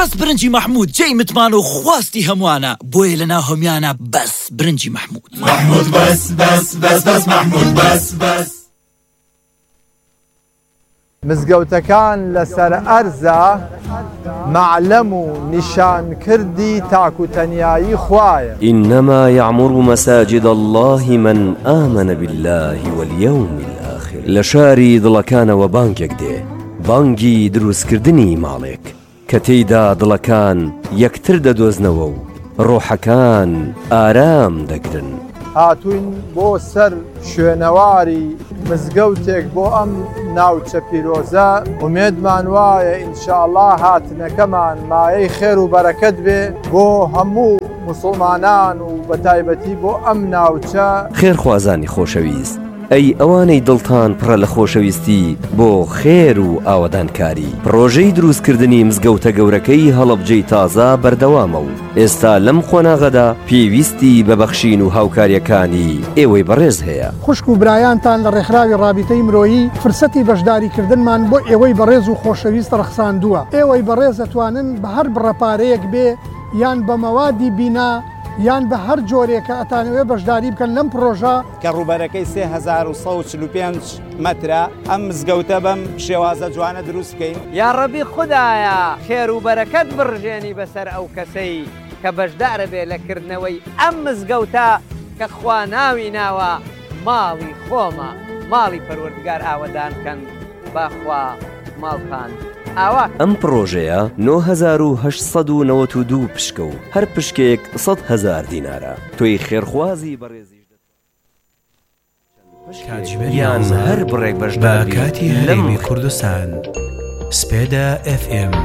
بەس برنجی محمود جێی متمان و خواستی هەمووانە بۆیە لەناو هەموویانە بەس برنجی محمود. محمود بەس بەس بەس بەس محمود بەس بەس. مزگەوتەکان لەسەر ئەرزە معلەم و نیشانکردی تاکوتەنیایی خوایە. إنما يعمر مساجد الله من آمن بالله واليوم الآخر. لشاری دڵەکانەوە بانگێک دێ، بانگی دروستکردنی ماڵێک کە تێیدا دڵەکان یەکتر دەدۆزنەوە و ڕۆحەکان ئارام دەگرن. هاتوین بۆ سەر شوێنەواری مزگەوتێک بۆ ئەم ناوچە پیرۆزە. ئومێدمان وایە ئینشاءالله هاتنەکەمان مایەی خێر و بەرەکەت بێ بۆ هەموو موسڵمانان و بەتایبەتی بۆ ئەم ناوچە. خێرخوازانی خۆشەویست، ئەی ئەوانەی دڵتان پڕە لە خۆشەویستی بۆ خێر و ئاوەدانکاری، پرۆژەی دروستکردنی مزگەوتە گەورەکەی هەڵەبجەی تازە بەردەوامە و ئێستا لەم خۆناغەدا پێویستی بەبەخشین و هاوکاریەکانی ئێوەی بەڕێز هەیە. خوشک و برایانتان لە ڕێکخراوی ڕابطەی مرۆیی فرسەتی بەشداریکردنمان بۆ ئێوەی بەڕێز و خۆشەویست ڕەخساندووە. ئێوەی بەڕێز دەتوانن بە هەر بڕەپارەیەک بێ یان بە مەوادی بینا یان بە هەر جۆرێکە ئەتانەوێ بەشداری بکەن لەم پرۆژە کە ڕووبەرەکەی 3145 مەترە. ئەم مزگەوتە بەم شێوازە جوانە دروست بکەین. یا ڕەبی خودایە خێر و بەرەکەت بڕژێنی بەسەر ئەو کەسەی کە بەشدارە بێ لەکردنەوەی ئەم مزگەوتە کە خوا ناوی ناوە ماڵی خۆمە، ماڵی پەروەردگار ئاوەدان بکەن باخوا ماڵتان ئاوا. ئەم پرۆژەیە 9892 پشکە و هەر پشکێک 100,000 دینارە. تۆی خێرخوازی بەڕێزیش یان هەر بڕێک بەشداری بە کاتی هەرێمی کوردستان. سپێدا FM